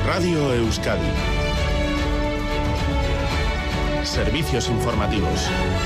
Radio Euskadi. Servicios informativos.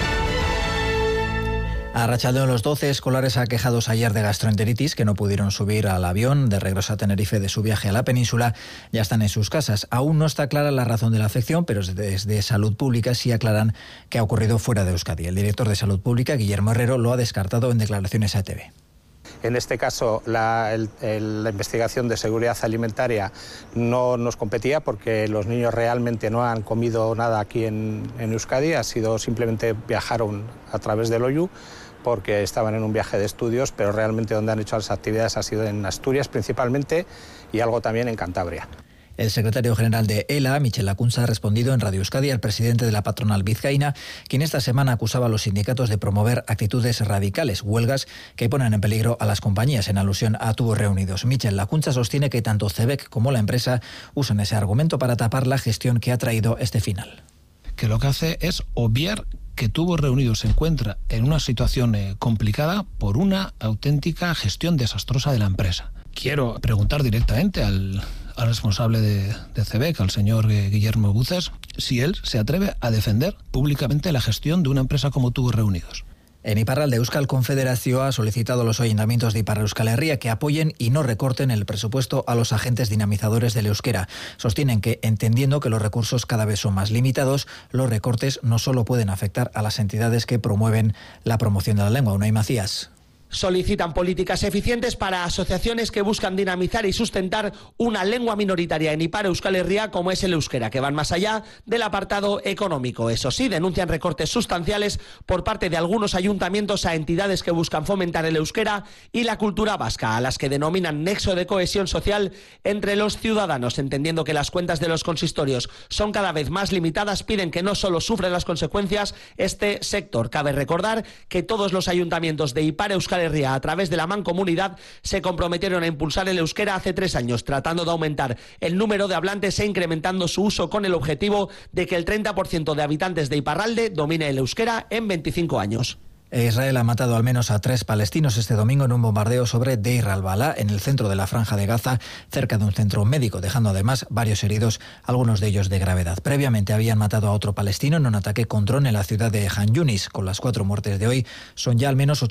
A Arratsaldeon, los 12 escolares aquejados ayer de gastroenteritis que no pudieron subir al avión de regreso a Tenerife de su viaje a la península ya están en sus casas. Aún no está clara la razón de la afección, pero desde Salud Pública sí aclaran que ha ocurrido fuera de Euskadi. El director de Salud Pública, Guillermo Herrero, lo ha descartado en declaraciones a ETV. En este caso, la investigación de seguridad alimentaria no nos competía porque los niños realmente no han comido nada aquí en Euskadi, ha sido simplemente viajaron a través del OYU porque estaban en un viaje de estudios, pero realmente donde han hecho las actividades ha sido en Asturias principalmente y algo también en Cantabria. El secretario general de ELA, Michel Lacunza, ha respondido en Radio Euskadi al presidente de la patronal vizcaína, quien esta semana acusaba a los sindicatos de promover actitudes radicales, huelgas que ponen en peligro a las compañías, en alusión a Tubos Reunidos. Michel Lacunza sostiene que tanto CEBEC como la empresa usan ese argumento para tapar la gestión que ha traído este final. Que lo que hace es obviar que Tubos Reunidos se encuentra en una situación complicada por una auténtica gestión desastrosa de la empresa. Quiero preguntar directamente al responsable de CEBEC, al señor Guillermo Buces, si él se atreve a defender públicamente la gestión de una empresa como Tubos Reunidos. En Iparralde, Euskal Confederación ha solicitado a los ayuntamientos de Ipar Euskal Herria que apoyen y no recorten el presupuesto a los agentes dinamizadores del euskera. Sostienen que, entendiendo que los recursos cada vez son más limitados, los recortes no solo pueden afectar a las entidades que promueven la promoción de la lengua. Unai Macías. Solicitan políticas eficientes para asociaciones que buscan dinamizar y sustentar una lengua minoritaria en Ipar Euskal Herria como es el euskera, que van más allá del apartado económico. Eso sí, denuncian recortes sustanciales por parte de algunos ayuntamientos a entidades que buscan fomentar el euskera y la cultura vasca, a las que denominan nexo de cohesión social entre los ciudadanos. Entendiendo que las cuentas de los consistorios son cada vez más limitadas, piden que no solo sufren las consecuencias este sector. Cabe recordar que todos los ayuntamientos de Ipar Euskal Herria, a través de la Mancomunidad, se comprometieron a impulsar el euskera hace 3 años, tratando de aumentar el número de hablantes e incrementando su uso con el objetivo de que el 30% de habitantes de Iparralde domine el euskera en 25 años. Israel ha matado al menos a 3 palestinos este domingo en un bombardeo sobre Deir al-Balá, en el centro de la Franja de Gaza, cerca de un centro médico, dejando además varios heridos, algunos de ellos de gravedad. Previamente habían matado a otro palestino en un ataque con dron en la ciudad de Han Yunis. Con las 4 muertes de hoy, son ya al menos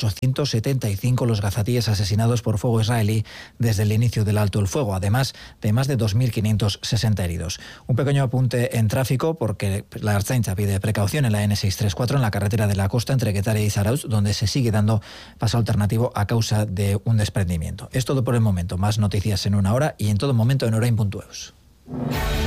875 los gazatíes asesinados por fuego israelí desde el inicio del alto el fuego, además de más de 2.560 heridos. Un pequeño apunte en tráfico, porque la Ertzaintza pide precaución en la N634, en la carretera de la costa entre Getaria y Zarautz, donde se sigue dando paso alternativo a causa de un desprendimiento. Es todo por el momento. Más noticias en una hora y en todo momento en Orain.eus.